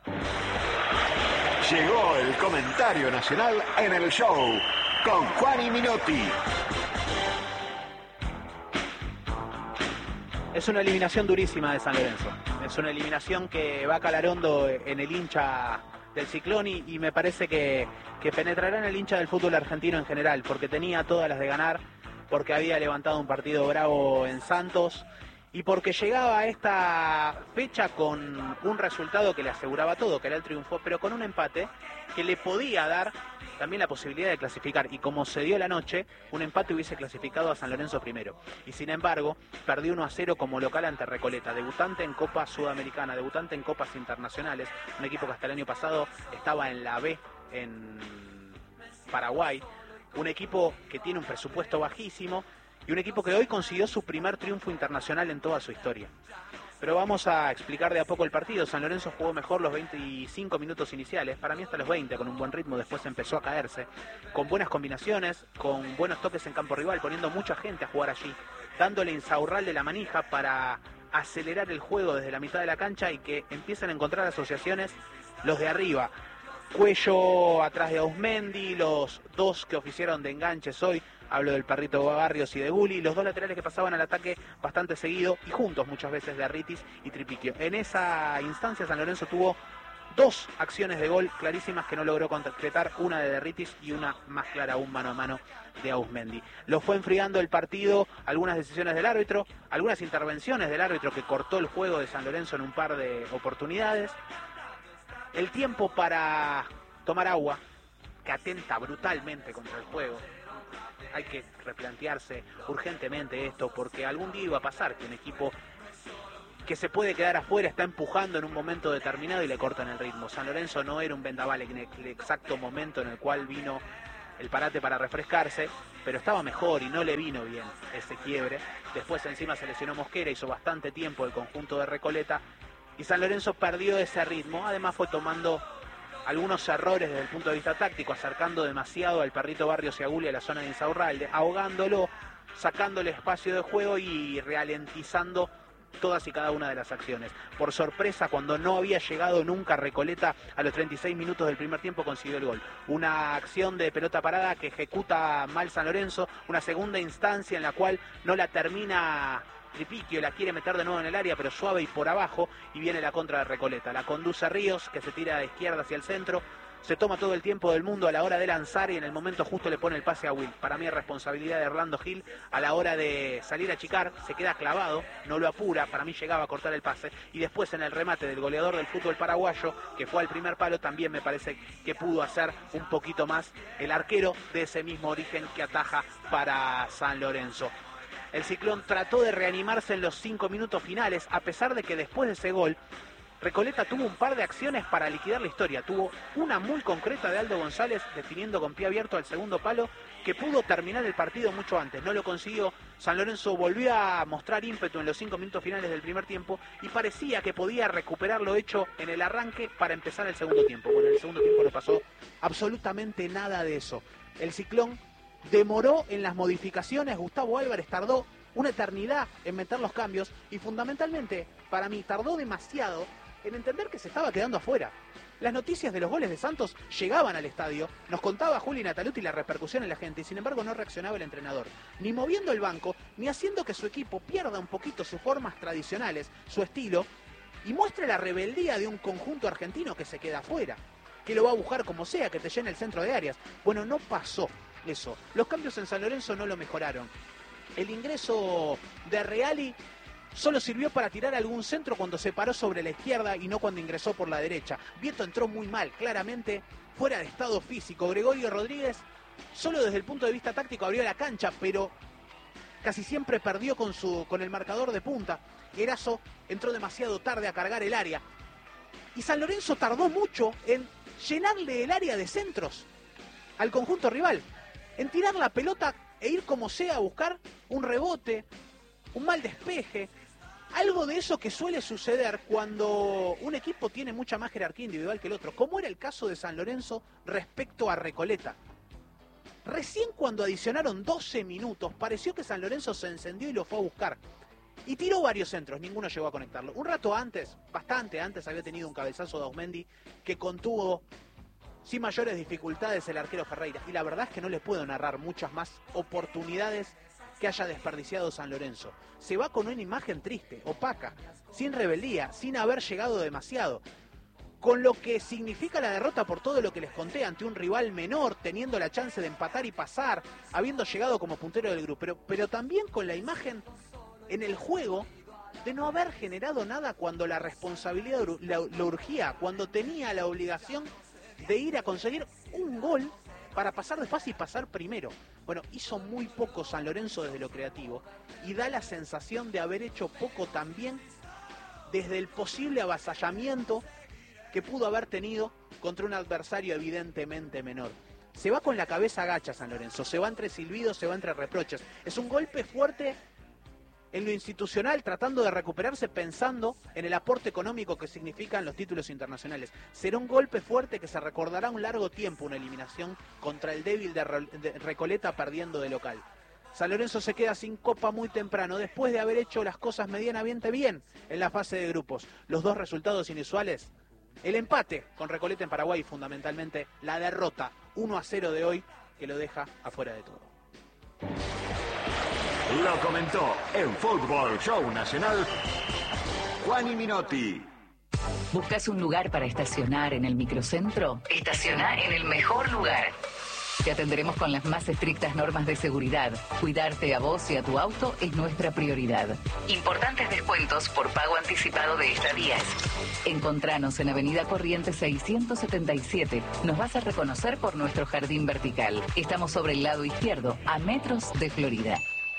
Llegó el comentario nacional en el show con Juan y Minotti. Es una eliminación durísima de San Lorenzo. Es una eliminación que va a calar hondo en el hincha del Ciclón y, y me parece que, que penetrará en el hincha del fútbol argentino en general, porque tenía todas las de ganar, porque había levantado un partido bravo en Santos y porque llegaba a esta fecha con un resultado que le aseguraba todo, que era el triunfo, pero con un empate que le podía dar también la posibilidad de clasificar, y como se dio la noche, un empate hubiese clasificado a San Lorenzo primero, y sin embargo perdió uno a cero como local ante Recoleta, debutante en Copa Sudamericana, debutante en Copas Internacionales, un equipo que hasta el año pasado estaba en la B en Paraguay, un equipo que tiene un presupuesto bajísimo y un equipo que hoy consiguió su primer triunfo internacional en toda su historia. Pero vamos a explicar de a poco el partido. San Lorenzo jugó mejor los veinticinco minutos iniciales, para mí hasta los veinte, con un buen ritmo, después empezó a caerse, con buenas combinaciones, con buenos toques en campo rival, poniendo mucha gente a jugar allí, dándole Insaurral de la manija para acelerar el juego desde la mitad de la cancha y que empiezan a encontrar asociaciones los de arriba. Cuello atrás de Ausmendi, los dos que oficiaron de enganches hoy, hablo del Perrito Barrios y de Gulli, los dos laterales que pasaban al ataque bastante seguido y juntos muchas veces de Arritis y Tripiquio. En esa instancia San Lorenzo tuvo dos acciones de gol clarísimas que no logró concretar, una de Derritis y una más clara aún mano a mano de Auzmendi. Lo fue enfriando el partido, algunas decisiones del árbitro, algunas intervenciones del árbitro que cortó el juego de San Lorenzo en un par de oportunidades. El tiempo para tomar agua, que atenta brutalmente contra el juego. Hay que replantearse urgentemente esto, porque algún día iba a pasar que un equipo que se puede quedar afuera está empujando en un momento determinado y le cortan el ritmo. San Lorenzo no era un vendaval en el exacto momento en el cual vino el parate para refrescarse, pero estaba mejor y no le vino bien ese quiebre. Después encima se lesionó Mosquera, hizo bastante tiempo el conjunto de Recoleta y San Lorenzo perdió ese ritmo. Además fue tomando algunos errores desde el punto de vista táctico, acercando demasiado al perrito Barrios y a Gulli a la zona de Insaurralde, ahogándolo, sacándole espacio de juego y ralentizando todas y cada una de las acciones. Por sorpresa, cuando no había llegado nunca Recoleta, a los treinta y seis minutos del primer tiempo consiguió el gol. Una acción de pelota parada que ejecuta mal San Lorenzo, una segunda instancia en la cual no la termina Tripiquio, la quiere meter de nuevo en el área, pero suave y por abajo, y viene la contra de Recoleta. La conduce Ríos, que se tira de izquierda hacia el centro, se toma todo el tiempo del mundo a la hora de lanzar y en el momento justo le pone el pase a Will. Para mí es responsabilidad de Orlando Gil a la hora de salir a achicar, se queda clavado, no lo apura, para mí llegaba a cortar el pase, y después en el remate del goleador del fútbol paraguayo, que fue al primer palo, también me parece que pudo hacer un poquito más el arquero de ese mismo origen que ataja para San Lorenzo. El Ciclón trató de reanimarse en los cinco minutos finales, a pesar de que después de ese gol Recoleta tuvo un par de acciones para liquidar la historia. Tuvo una muy concreta de Aldo González definiendo con pie abierto al segundo palo, que pudo terminar el partido mucho antes. No lo consiguió. San Lorenzo volvió a mostrar ímpetu en los cinco minutos finales del primer tiempo y parecía que podía recuperar lo hecho en el arranque para empezar el segundo tiempo. Bueno, en el segundo tiempo no pasó absolutamente nada de eso. El Ciclón demoró en las modificaciones. Gustavo Álvarez tardó una eternidad en meter los cambios y fundamentalmente, para mí, tardó demasiado en entender que se estaba quedando afuera. Las noticias de los goles de Santos llegaban al estadio, nos contaba Juli Nataluti la repercusión en la gente y sin embargo no reaccionaba el entrenador, ni moviendo el banco, ni haciendo que su equipo pierda un poquito sus formas tradicionales, su estilo, y muestre la rebeldía de un conjunto argentino que se queda afuera, que lo va a buscar como sea, que te llene el centro de áreas. Bueno, no pasó eso. Los cambios en San Lorenzo no lo mejoraron. El ingreso de Reali solo sirvió para tirar algún centro cuando se paró sobre la izquierda y no cuando ingresó por la derecha. Vieto entró muy mal, claramente fuera de estado físico. Gregorio Rodríguez solo desde el punto de vista táctico abrió la cancha, pero casi siempre perdió con, su, con el marcador de punta. Erazo entró demasiado tarde a cargar el área. Y San Lorenzo tardó mucho en llenarle el área de centros al conjunto rival, en tirar la pelota e ir como sea a buscar un rebote, un mal despeje, algo de eso que suele suceder cuando un equipo tiene mucha más jerarquía individual que el otro, como era el caso de San Lorenzo respecto a Recoleta. Recién cuando adicionaron doce minutos, pareció que San Lorenzo se encendió y lo fue a buscar. Y tiró varios centros, ninguno llegó a conectarlo. Un rato antes, bastante antes, había tenido un cabezazo de Auzmendi que contuvo sin mayores dificultades el arquero Ferreira. Y la verdad es que no les puedo narrar muchas más oportunidades que haya desperdiciado San Lorenzo. Se va con una imagen triste, opaca, sin rebeldía, sin haber llegado demasiado. Con lo que significa la derrota por todo lo que les conté, ante un rival menor, teniendo la chance de empatar y pasar, habiendo llegado como puntero del grupo. Pero, pero también con la imagen en el juego de no haber generado nada cuando la responsabilidad lo urgía, cuando tenía la obligación de ir a conseguir un gol para pasar de fase y pasar primero. Bueno, hizo muy poco San Lorenzo desde lo creativo y da la sensación de haber hecho poco también desde el posible avasallamiento que pudo haber tenido contra un adversario evidentemente menor. Se va con la cabeza agacha San Lorenzo, se va entre silbidos, se va entre reproches. Es un golpe fuerte en lo institucional, tratando de recuperarse, pensando en el aporte económico que significan los títulos internacionales. Será un golpe fuerte que se recordará un largo tiempo, una eliminación contra el débil de, Re de Recoleta perdiendo de local. San Lorenzo se queda sin copa muy temprano, después de haber hecho las cosas medianamente bien en la fase de grupos. Los dos resultados inusuales, el empate con Recoleta en Paraguay y fundamentalmente la derrota uno a cero de hoy, que lo deja afuera de todo. Lo comentó en Fútbol Show Nacional Juan y Minotti. ¿Buscas un lugar para estacionar en el microcentro? Estaciona en el mejor lugar. Te atenderemos con las más estrictas normas de seguridad. Cuidarte a vos y a tu auto es nuestra prioridad. Importantes descuentos por pago anticipado de estadías. Encontranos en Avenida Corrientes seiscientos setenta y siete. Nos vas a reconocer por nuestro jardín vertical. Estamos sobre el lado izquierdo, a metros de Florida.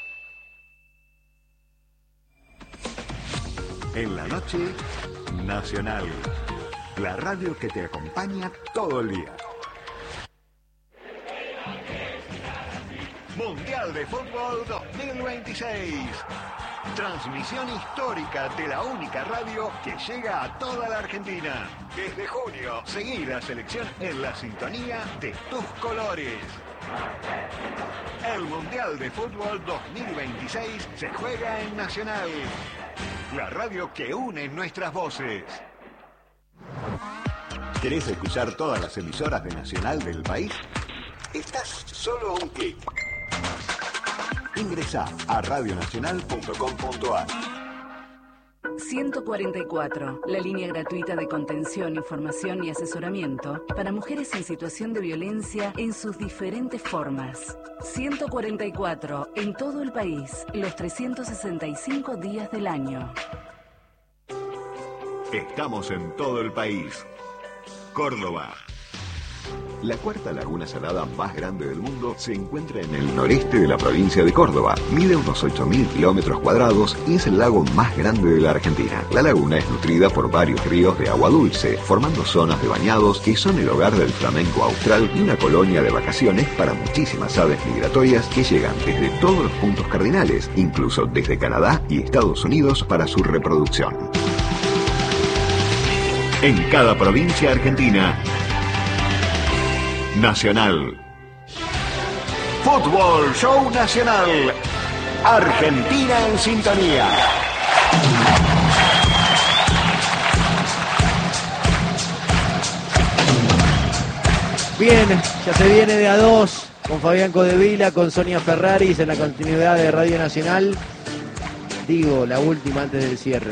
En la noche, Nacional. La radio que te acompaña todo el día. Mundial de Fútbol dos mil veintiséis. Transmisión histórica de la única radio que llega a toda la Argentina. Desde junio, seguí la selección en la sintonía de tus colores. El Mundial de Fútbol dos mil veintiséis se juega en Nacional. La radio que une nuestras voces. ¿Querés escuchar todas las emisoras de Nacional del país? Estás solo a un clic. Ingresá a radionacional punto com punto a r. ciento cuarenta y cuatro, la línea gratuita de contención, información y asesoramiento para mujeres en situación de violencia en sus diferentes formas. ciento cuarenta y cuatro, en todo el país, los trescientos sesenta y cinco días del año. Estamos en todo el país. Córdoba. La cuarta laguna salada más grande del mundo se encuentra en el noreste de la provincia de Córdoba. Mide unos ocho mil kilómetros cuadrados y es el lago más grande de la Argentina. La laguna es nutrida por varios ríos de agua dulce, formando zonas de bañados que son el hogar del flamenco austral y una colonia de vacaciones para muchísimas aves migratorias que llegan desde todos los puntos cardinales, incluso desde Canadá y Estados Unidos para su reproducción. En cada provincia argentina, Nacional. Fútbol Show Nacional. Argentina en sintonía. Bien, ya se viene de a dos con Fabián Codevila, con Sonia Ferraris en la continuidad de Radio Nacional. Digo, la última antes del cierre.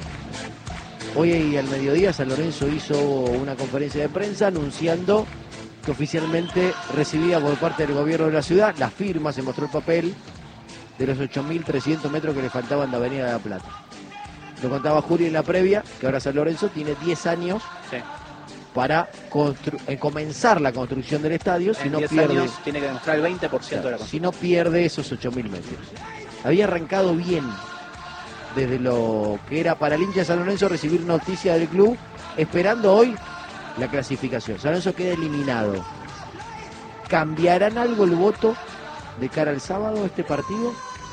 Hoy al mediodía San Lorenzo hizo una conferencia de prensa anunciando que oficialmente recibía por parte del gobierno de la ciudad la firma, se mostró el papel, de los ocho mil trescientos metros que le faltaban de Avenida de la Plata. Lo contaba Juli en la previa, que ahora San Lorenzo tiene diez años sí. para eh, comenzar la construcción del estadio. Si en no diez pierde, años tiene que demostrar el veinte por ciento claro, de la construcción. Si no pierde esos ocho mil metros. Había arrancado bien desde lo que era para el hincha de San Lorenzo recibir noticia del club, esperando hoy la clasificación. San Lorenzo queda eliminado. ¿Cambiarán algo el voto de cara al sábado este partido?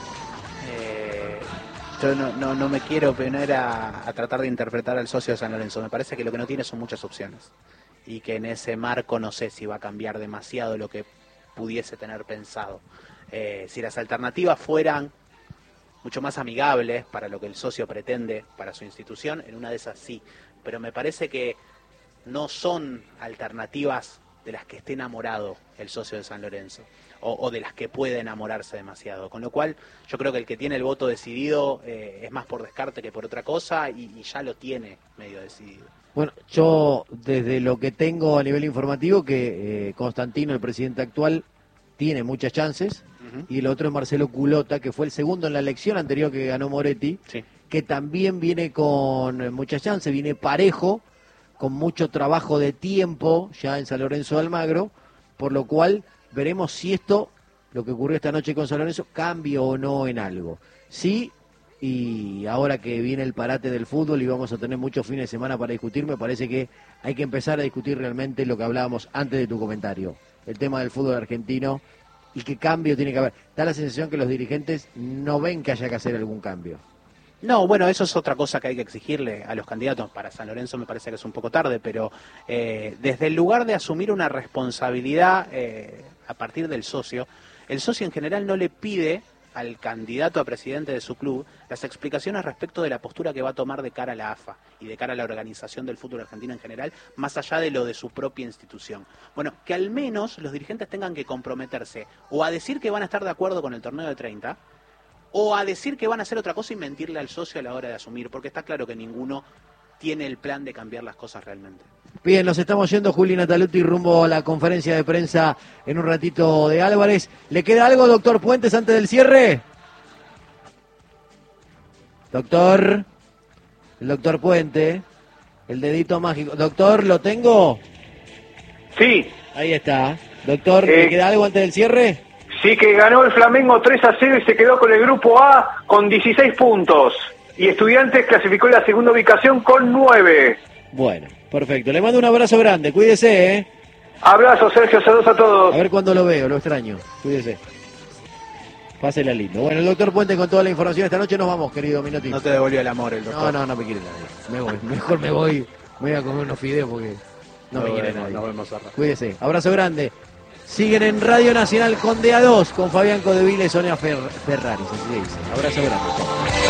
Eh, yo no, no, no me quiero poner a, a tratar de interpretar al socio de San Lorenzo. Me parece que lo que no tiene son muchas opciones. Y que en ese marco no sé si va a cambiar demasiado lo que pudiese tener pensado. Eh, si las alternativas fueran mucho más amigables para lo que el socio pretende para su institución, en una de esas sí. Pero me parece que no son alternativas de las que esté enamorado el socio de San Lorenzo o, o de las que puede enamorarse demasiado, con lo cual yo creo que el que tiene el voto decidido eh, es más por descarte que por otra cosa y, y ya lo tiene medio decidido. Bueno, yo desde lo que tengo a nivel informativo que eh, Constantino, el presidente actual, tiene muchas chances uh-huh. y el otro es Marcelo Culota, que fue el segundo en la elección anterior que ganó Moretti, sí. que también viene con muchas chances, viene parejo, con mucho trabajo de tiempo ya en San Lorenzo de Almagro, por lo cual veremos si esto, lo que ocurrió esta noche con San Lorenzo, cambia o no en algo. Sí, y ahora que viene el parate del fútbol y vamos a tener muchos fines de semana para discutir, me parece que hay que empezar a discutir realmente lo que hablábamos antes de tu comentario, el tema del fútbol argentino y qué cambio tiene que haber. Da la sensación que los dirigentes no ven que haya que hacer algún cambio. No, bueno, eso es otra cosa que hay que exigirle a los candidatos. Para San Lorenzo me parece que es un poco tarde, pero eh, desde el lugar de asumir una responsabilidad eh, a partir del socio, el socio en general no le pide al candidato a presidente de su club las explicaciones respecto de la postura que va a tomar de cara a la A F A y de cara a la organización del fútbol argentino en general, más allá de lo de su propia institución. Bueno, que al menos los dirigentes tengan que comprometerse o a decir que van a estar de acuerdo con el torneo de treinta, o a decir que van a hacer otra cosa y mentirle al socio a la hora de asumir, porque está claro que ninguno tiene el plan de cambiar las cosas realmente. Bien, nos estamos yendo, Juli Nataluti, rumbo a la conferencia de prensa en un ratito de Álvarez. ¿Le queda algo, doctor Puentes, antes del cierre? Doctor, el doctor Puente, el dedito mágico. Doctor, ¿lo tengo? Sí. Ahí está. Doctor, ¿le Eh, queda algo antes del cierre? Sí, que ganó el Flamengo tres a cero y se quedó con el grupo A con dieciséis puntos. Y Estudiantes clasificó en la segunda ubicación con nueve. Bueno, perfecto. Le mando un abrazo grande. Cuídese, ¿eh? Abrazo, Sergio. Saludos a todos. A ver cuándo lo veo, lo extraño. Cuídese. Pásela lindo. Bueno, el doctor Puente con toda la información. Esta noche nos vamos, querido Minotti. No te devolvió el amor el doctor. No, no, no me quiere nadie. Me voy. Mejor me voy. Me voy a comer unos fideos porque no No, me quiere bueno, nadie. nos vemos ahora. Cuídese. Abrazo grande. Siguen en Radio Nacional con D A dos, con Fabián Codevila y Sonia Fer Ferraris. Así dice. Abrazo grande.